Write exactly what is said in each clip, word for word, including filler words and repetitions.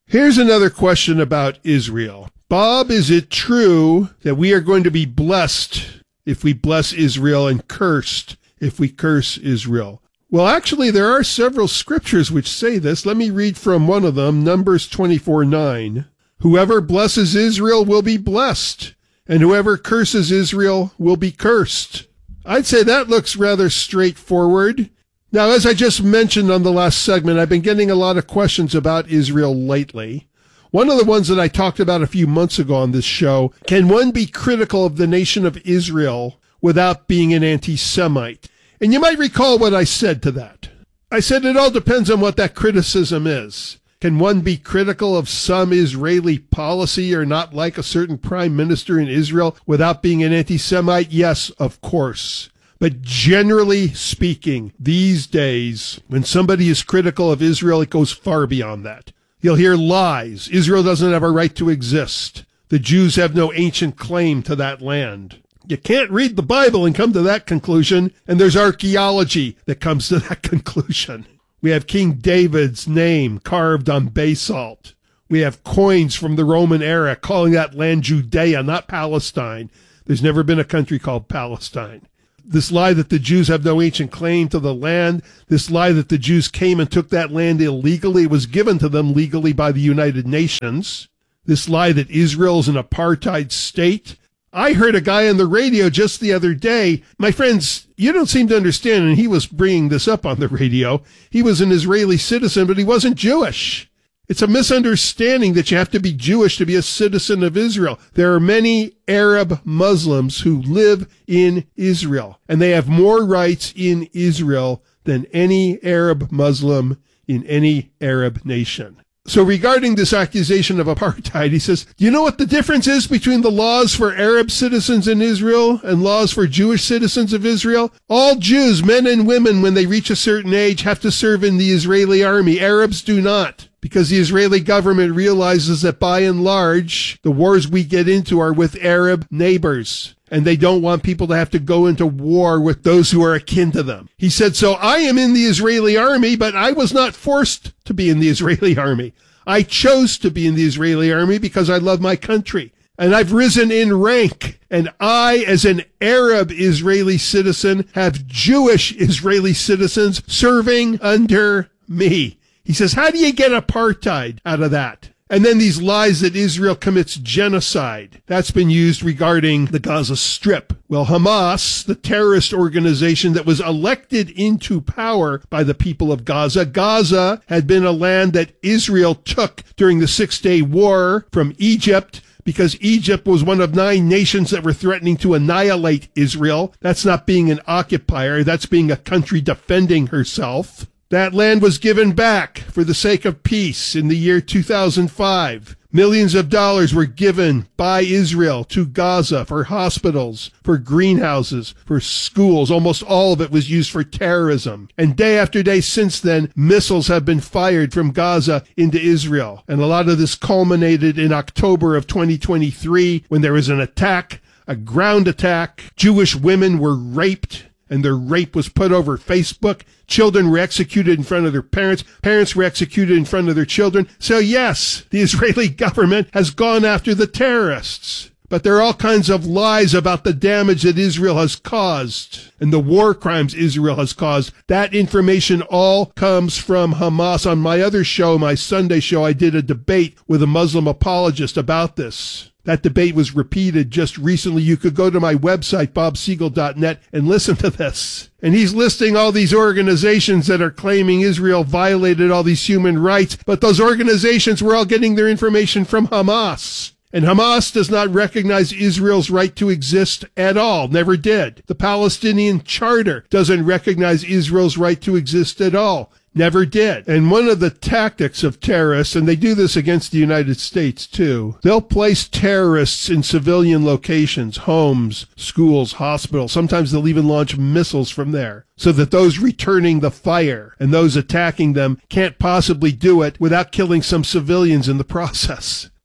Here's another question about Israel. Bob, is it true that we are going to be blessed if we bless Israel and cursed if we curse Israel? Well, actually, there are several scriptures which say this. Let me read from one of them, Numbers twenty-four nine. Whoever blesses Israel will be blessed, and whoever curses Israel will be cursed. I'd say that looks rather straightforward. Now, as I just mentioned on the last segment, I've been getting a lot of questions about Israel lately. One of the ones that I talked about a few months ago on this show, can one be critical of the nation of Israel without being an anti-Semite? And you might recall what I said to that. I said it all depends on what that criticism is. Can one be critical of some Israeli policy or not like a certain prime minister in Israel without being an anti-Semite? Yes, of course. But generally speaking, these days, when somebody is critical of Israel, it goes far beyond that. You'll hear lies. Israel doesn't have a right to exist. The Jews have no ancient claim to that land. You can't read the Bible and come to that conclusion, and there's archaeology that comes to that conclusion. We have King David's name carved on basalt. We have coins from the Roman era calling that land Judea, not Palestine. There's never been a country called Palestine. This lie that the Jews have no ancient claim to the land, this lie that the Jews came and took that land illegally, was given to them legally by the United Nations. This lie that Israel is an apartheid state. I heard a guy on the radio just the other day. My friends, you don't seem to understand, and he was bringing this up on the radio. He was an Israeli citizen, but he wasn't Jewish. It's a misunderstanding that you have to be Jewish to be a citizen of Israel. There are many Arab Muslims who live in Israel, and they have more rights in Israel than any Arab Muslim in any Arab nation. So regarding this accusation of apartheid, he says, do you know what the difference is between the laws for Arab citizens in Israel and laws for Jewish citizens of Israel? All Jews, men and women, when they reach a certain age, have to serve in the Israeli army. Arabs do not, because the Israeli government realizes that by and large, the wars we get into are with Arab neighbors, and they don't want people to have to go into war with those who are akin to them. He said, so I am in the Israeli army, but I was not forced to be in the Israeli army. I chose to be in the Israeli army because I love my country. And I've risen in rank. And I, as an Arab Israeli citizen, have Jewish Israeli citizens serving under me. He says, how do you get apartheid out of that? And then these lies that Israel commits genocide. That's been used regarding the Gaza Strip. Well, Hamas, the terrorist organization that was elected into power by the people of Gaza, Gaza had been a land that Israel took during the Six-Day War from Egypt, because Egypt was one of nine nations that were threatening to annihilate Israel. That's not being an occupier. That's being a country defending herself. That land was given back for the sake of peace in the year two thousand five. Millions of dollars were given by Israel to Gaza for hospitals, for greenhouses, for schools. Almost all of it was used for terrorism. And day after day since then, missiles have been fired from Gaza into Israel. And a lot of this culminated in October of twenty twenty-three when there was an attack, a ground attack. Jewish women were raped, and their rape was put over Facebook. Children were executed in front of their parents. Parents were executed in front of their children. So yes, the Israeli government has gone after the terrorists. But there are all kinds of lies about the damage that Israel has caused and the war crimes Israel has caused. That information all comes from Hamas. On my other show, my Sunday show, I did a debate with a Muslim apologist about this. That debate was repeated just recently. You could go to my website, bob siegel dot net, and listen to this. And he's listing all these organizations that are claiming Israel violated all these human rights, but those organizations were all getting their information from Hamas. And Hamas does not recognize Israel's right to exist at all, never did. The Palestinian Charter doesn't recognize Israel's right to exist at all. Never did. And one of the tactics of terrorists, and they do this against the United States too, they'll place terrorists in civilian locations, homes, schools, hospitals. Sometimes they'll even launch missiles from there so that those returning the fire and those attacking them can't possibly do it without killing some civilians in the process.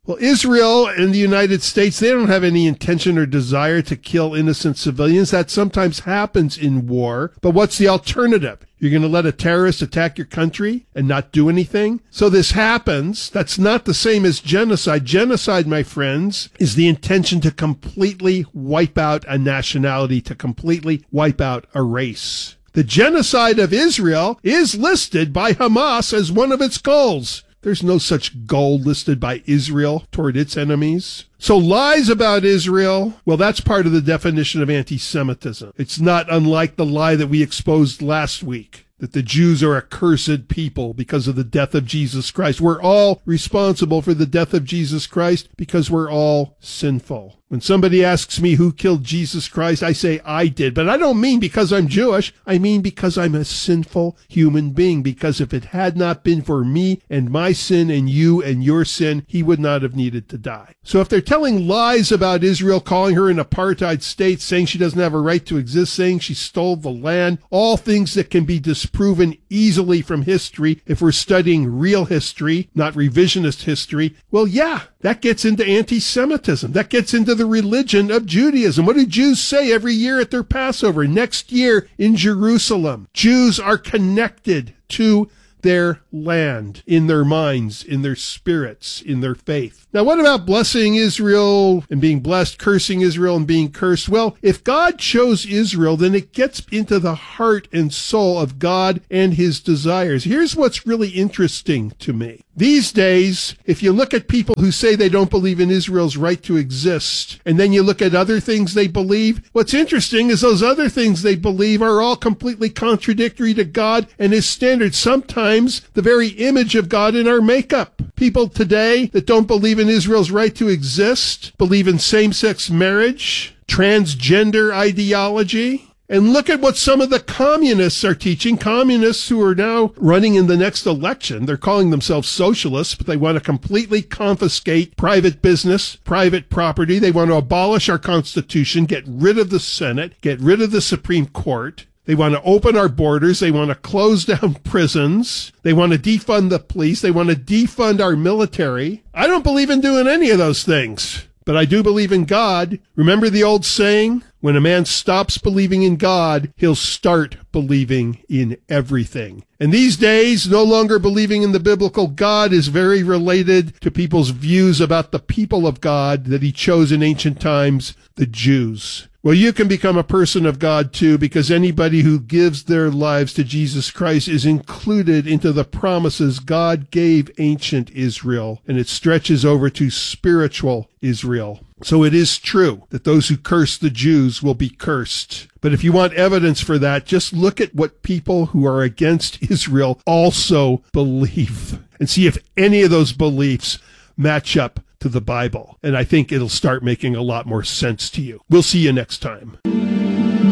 Well, Israel and the United States, they don't have any intention or desire to kill innocent civilians. That sometimes happens in war. But what's the alternative? You're going to let a terrorist attack your country and not do anything? So this happens. That's not the same as genocide. Genocide, my friends, is the intention to completely wipe out a nationality, to completely wipe out a race. The genocide of Israel is listed by Hamas as one of its goals. There's no such goal listed by Israel toward its enemies. So lies about Israel, well, that's part of the definition of anti-Semitism. It's not unlike the lie that we exposed last week, that the Jews are a cursed people because of the death of Jesus Christ. We're all responsible for the death of Jesus Christ because we're all sinful. When somebody asks me who killed Jesus Christ, I say I did. But I don't mean because I'm Jewish. I mean because I'm a sinful human being. Because if it had not been for me and my sin and you and your sin, he would not have needed to die. So if they're telling lies about Israel, calling her an apartheid state, saying she doesn't have a right to exist, saying she stole the land, all things that can be disproven easily from history if we're studying real history, not revisionist history, well, yeah, that gets into anti-Semitism. That gets into the religion of Judaism. What do Jews say every year at their Passover? Next year in Jerusalem, Jews are connected to their land, in their minds, in their spirits, in their faith. Now, what about blessing Israel and being blessed, cursing Israel and being cursed? Well, if God chose Israel, then it gets into the heart and soul of God and his desires. Here's what's really interesting to me. These days, if you look at people who say they don't believe in Israel's right to exist, and then you look at other things they believe, what's interesting is those other things they believe are all completely contradictory to God and his standards. Sometimes the very image of God in our makeup. People today that don't believe in Israel's right to exist, believe in same-sex marriage, transgender ideology. And look at what some of the communists are teaching. Communists who are now running in the next election. They're calling themselves socialists, but they want to completely confiscate private business, private property. They want to abolish our Constitution, get rid of the Senate, get rid of the Supreme Court. They want to open our borders. They want to close down prisons. They want to defund the police. They want to defund our military. I don't believe in doing any of those things, but I do believe in God. Remember the old saying? When a man stops believing in God, he'll start believing in everything. And these days, no longer believing in the biblical God is very related to people's views about the people of God that he chose in ancient times, the Jews. Well, you can become a person of God too, because anybody who gives their lives to Jesus Christ is included into the promises God gave ancient Israel, and it stretches over to spiritual Israel. So it is true that those who curse the Jews will be cursed. But if you want evidence for that, just look at what people who are against Israel also believe and see if any of those beliefs match up to the Bible. And I think it'll start making a lot more sense to you. We'll see you next time.